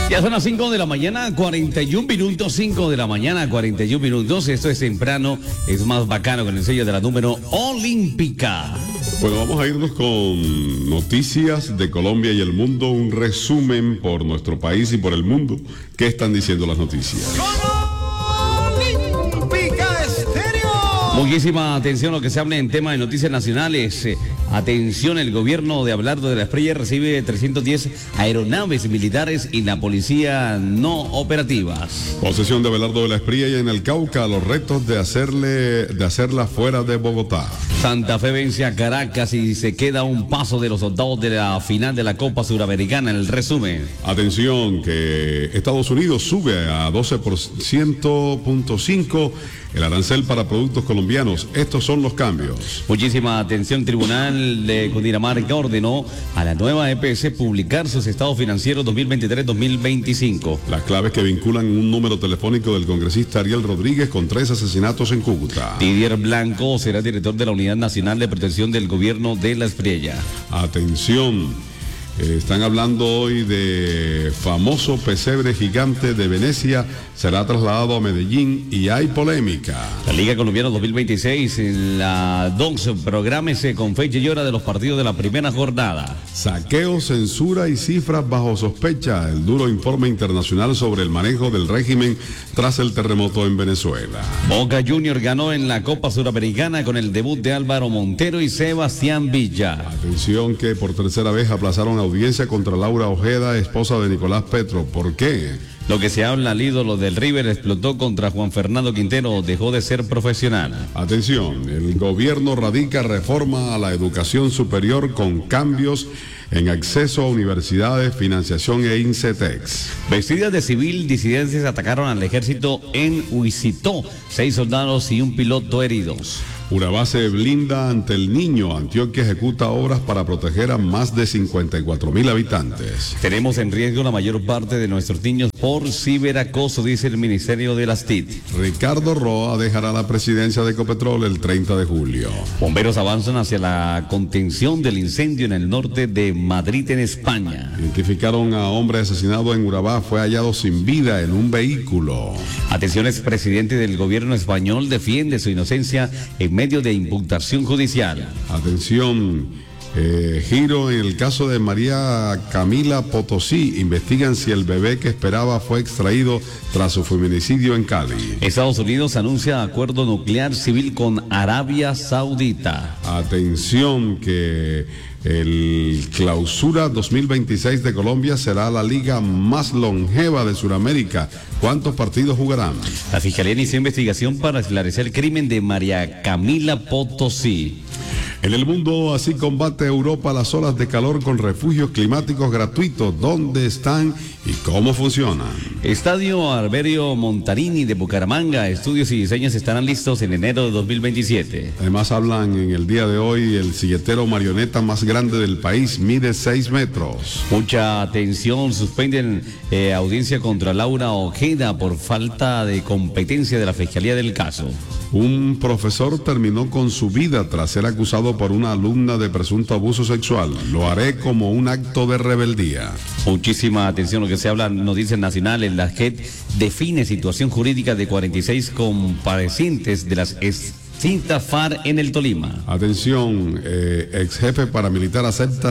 Ya son las 5 de la mañana, 41 minutos, 5 de la mañana, 41 minutos. Esto es temprano, es más bacano con el sello de la número olímpica. Bueno, vamos a irnos con noticias de Colombia y el mundo, un resumen por nuestro país y por el mundo. ¿Qué están diciendo las noticias? Muchísima atención a lo que se habla en tema de noticias nacionales. Atención, el gobierno de Abelardo de la Espriella recibe 310 aeronaves militares y la policía no operativas. Posesión de Abelardo de la Espriella en el Cauca, los retos de hacerla fuera de Bogotá. Santa Fe vence a Caracas y se queda a un paso de los octavos de la final de la Copa Suramericana. En el resumen. Atención, que Estados Unidos sube a 12.5% el arancel para productos colombianos. Estos son los cambios. Muchísima atención, Tribunal de Cundinamarca ordenó a la nueva EPS publicar sus estados financieros 2023-2025. Las claves que vinculan un número telefónico del congresista Ariel Rodríguez con 3 asesinatos en Cúcuta. Didier Blanco será director de la Unidad Nacional de Protección del Gobierno de la Espriella. Atención. Están hablando hoy de famoso pesebre gigante de Venecia, será trasladado a Medellín y hay polémica. La Liga Colombiana 2026, en la DONS, prográmese con fecha y hora de los partidos de la primera jornada. Saqueo, censura y cifras bajo sospecha, el duro informe internacional sobre el manejo del régimen tras el terremoto en Venezuela. Boca Juniors ganó en la Copa Suramericana con el debut de Álvaro Montero y Sebastián Villa. Atención que por tercera vez aplazaron audiencia contra Laura Ojeda, esposa de Nicolás Petro. ¿Por qué? Lo que se habla, el ídolo del River explotó contra Juan Fernando Quintero, dejó de ser profesional. Atención, el gobierno radica reforma a la educación superior con cambios en acceso a universidades, financiación e INCETEX. Vestidas de civil, disidencias atacaron al ejército en Huicitó, 6 soldados y un piloto heridos. Urabá se blinda ante el niño. Antioquia ejecuta obras para proteger a más de 54.000 habitantes. Tenemos en riesgo la mayor parte de nuestros niños por ciberacoso, dice el Ministerio de las TIC. Ricardo Roa dejará la presidencia de Ecopetrol el 30 de julio. Bomberos avanzan hacia la contención del incendio en el norte de Madrid, en España. Identificaron a hombre asesinado en Urabá, fue hallado sin vida en un vehículo. Atención, expresidente del gobierno español defiende su inocencia en medio de imputación judicial. Atención, giro en el caso de María Camila Potosí. Investigan si el bebé que esperaba fue extraído tras su feminicidio en Cali. Estados Unidos anuncia acuerdo nuclear civil con Arabia Saudita. Atención que el Clausura 2026 de Colombia será la liga más longeva de Sudamérica. ¿Cuántos partidos jugarán? La Fiscalía inició investigación para esclarecer el crimen de María Camila Potosí. En el mundo, así combate Europa las olas de calor con refugios climáticos gratuitos. ¿Dónde están y cómo funcionan? Estadio Alberio Montarini de Bucaramanga. Estudios y diseños estarán listos en enero de 2027. Además hablan en el día de hoy el silletero marioneta más grande del país, mide 6 metros. Mucha atención, suspenden audiencia contra Laura Ojeda por falta de competencia de la Fiscalía del caso. Un profesor terminó con su vida tras ser acusado por una alumna de presunto abuso sexual. Lo haré como un acto de rebeldía. Muchísima atención, lo que se habla, noticias nacionales. La JEP define situación jurídica de 46 comparecientes de las extintas FARC en el Tolima. Atención, ex jefe paramilitar acepta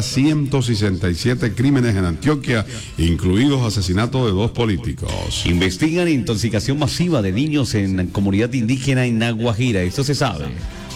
167 crímenes en Antioquia, incluidos asesinatos de 2 políticos. Investigan intoxicación masiva de niños en comunidad indígena en La Guajira. Esto se sabe.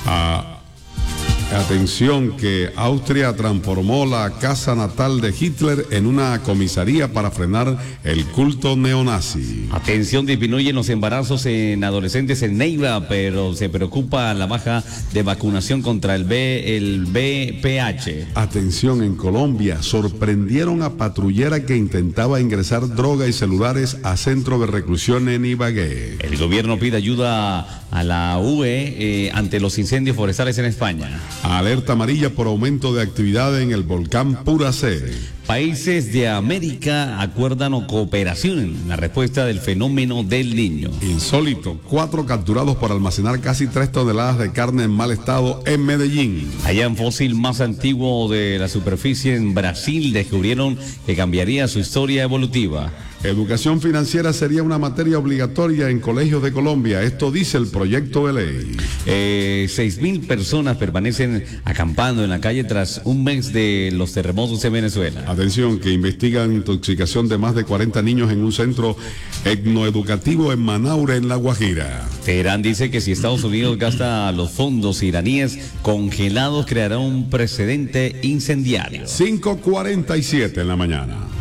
Atención que Austria transformó la casa natal de Hitler en una comisaría para frenar el culto neonazi. Atención, disminuyen los embarazos en adolescentes en Neiva, pero se preocupa la baja de vacunación contra el VPH. Atención, en Colombia sorprendieron a patrullera que intentaba ingresar droga y celulares a centro de reclusión en Ibagué. El gobierno pide ayuda a la UE ante los incendios forestales en España. Alerta amarilla por aumento de actividad en el volcán Puracé. Países de América acuerdan cooperación en la respuesta del fenómeno del Niño. Insólito, 4 capturados por almacenar casi 3 toneladas de carne en mal estado en Medellín. Hallan fósil más antiguo de la superficie en Brasil, descubrieron que cambiaría su historia evolutiva. Educación financiera sería una materia obligatoria en colegios de Colombia. Esto dice el proyecto de ley. 6.000 personas permanecen acampando en la calle tras un mes de los terremotos en Venezuela. Atención, que investigan intoxicación de más de 40 niños en un centro etnoeducativo en Manaure, en La Guajira. Teherán dice que si Estados Unidos gasta los fondos iraníes congelados, creará un precedente incendiario. 5:47 en la mañana.